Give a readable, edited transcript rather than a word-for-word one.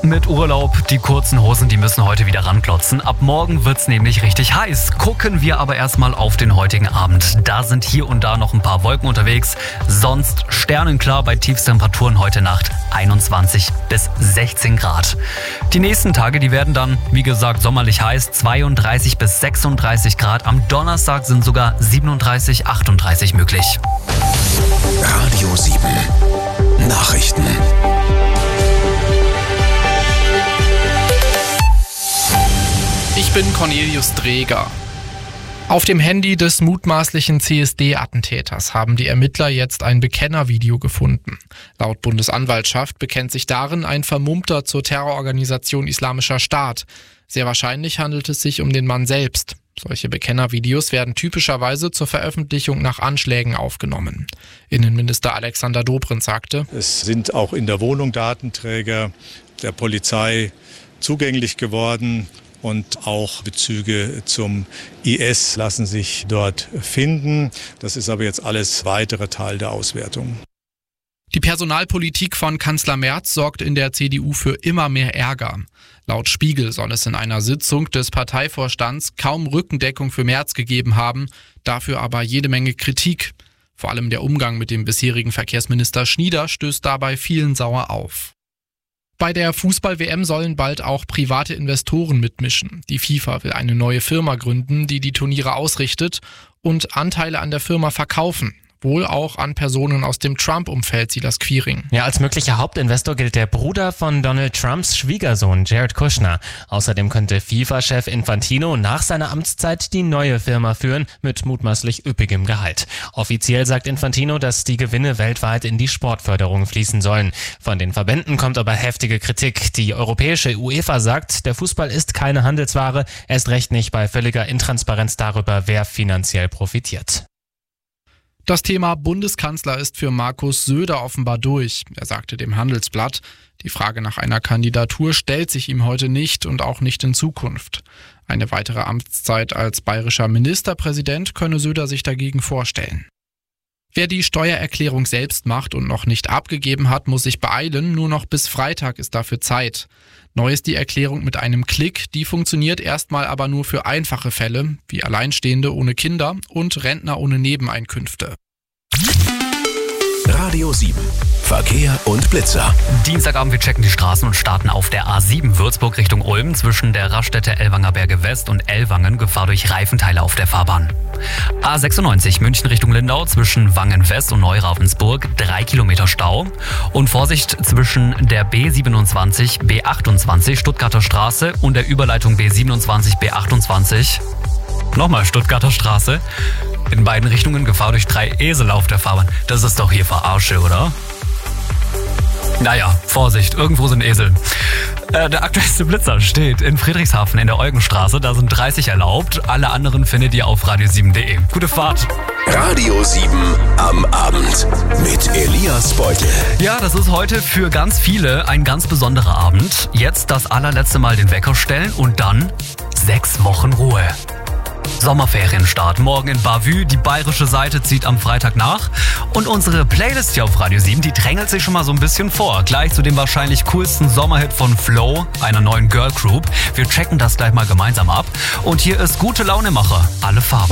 mit Urlaub. Die kurzen Hosen, die müssen heute wieder ranklotzen. Ab morgen wird's nämlich richtig heiß. Gucken wir aber erstmal auf den heutigen Abend. Da sind hier und da noch ein paar Wolken unterwegs. Sonst sternenklar bei Tiefstemperaturen heute Nacht 21 bis 16 Grad. Die nächsten Tage, die werden dann, wie gesagt, sommerlich heiß. 32 bis 36 Grad. Am Donnerstag sind sogar 37, 38 möglich. Radio 7 Nachrichten. Ich bin Cornelius Dreger. Auf dem Handy des mutmaßlichen CSD-Attentäters haben die Ermittler jetzt ein Bekennervideo gefunden. Laut Bundesanwaltschaft bekennt sich darin ein Vermummter zur Terrororganisation Islamischer Staat. Sehr wahrscheinlich handelt es sich um den Mann selbst. Solche Bekennervideos werden typischerweise zur Veröffentlichung nach Anschlägen aufgenommen. Innenminister Alexander Dobrindt sagte: Es sind auch in der Wohnung Datenträger der Polizei zugänglich geworden. Und auch Bezüge zum IS lassen sich dort finden. Das ist aber jetzt alles weitere Teil der Auswertung. Die Personalpolitik von Kanzler Merz sorgt in der CDU für immer mehr Ärger. Laut Spiegel soll es in einer Sitzung des Parteivorstands kaum Rückendeckung für Merz gegeben haben, dafür aber jede Menge Kritik. Vor allem der Umgang mit dem bisherigen Verkehrsminister Schnieder stößt dabei vielen sauer auf. Bei der Fußball-WM sollen bald auch private Investoren mitmischen. Die FIFA will eine neue Firma gründen, die die Turniere ausrichtet und Anteile an der Firma verkaufen. Wohl auch an Personen aus dem Trump-Umfeld, Silas Quiring. Ja, als möglicher Hauptinvestor gilt der Bruder von Donald Trumps Schwiegersohn, Jared Kushner. Außerdem könnte FIFA-Chef Infantino nach seiner Amtszeit die neue Firma führen, mit mutmaßlich üppigem Gehalt. Offiziell sagt Infantino, dass die Gewinne weltweit in die Sportförderung fließen sollen. Von den Verbänden kommt aber heftige Kritik. Die europäische UEFA sagt, der Fußball ist keine Handelsware, erst recht nicht bei völliger Intransparenz darüber, wer finanziell profitiert. Das Thema Bundeskanzler ist für Markus Söder offenbar durch. Er sagte dem Handelsblatt, die Frage nach einer Kandidatur stellt sich ihm heute nicht und auch nicht in Zukunft. Eine weitere Amtszeit als bayerischer Ministerpräsident könne Söder sich dagegen vorstellen. Wer die Steuererklärung selbst macht und noch nicht abgegeben hat, muss sich beeilen. Nur noch bis Freitag ist dafür Zeit. Neu ist die Erklärung mit einem Klick. Die funktioniert erstmal aber nur für einfache Fälle, wie Alleinstehende ohne Kinder und Rentner ohne Nebeneinkünfte. Radio 7 Verkehr und Blitzer. Dienstagabend, wir checken die Straßen und starten auf der A7 Würzburg Richtung Ulm zwischen der Raststätte Ellwanger Berge West und Ellwangen. Gefahr durch Reifenteile auf der Fahrbahn. A96 München Richtung Lindau zwischen Wangen West und Neuravensburg 3 Kilometer Stau. Und Vorsicht zwischen der B27, B28 Stuttgarter Straße und der Überleitung B27, B28. Nochmal Stuttgarter Straße. In beiden Richtungen Gefahr durch 3 Esel auf der Fahrbahn. Das ist doch hier Verarsche, oder? Naja, Vorsicht, irgendwo sind Esel. Der aktuellste Blitzer steht in Friedrichshafen in der Eugenstraße. Da sind 30 erlaubt. Alle anderen findet ihr auf radio7.de. Gute Fahrt. Radio 7 am Abend mit Elias Beutel. Ja, das ist heute für ganz viele ein ganz besonderer Abend. Jetzt das allerletzte Mal den Wecker stellen und dann 6 Wochen Ruhe. Sommerferienstart morgen in Bavü. Die bayerische Seite zieht am Freitag nach. Und unsere Playlist hier auf Radio 7, die drängelt sich schon mal so ein bisschen vor. Gleich zu dem wahrscheinlich coolsten Sommerhit von Flo, einer neuen Girl Group. Wir checken das gleich mal gemeinsam ab. Und hier ist Gute Launemacher, alle Farben.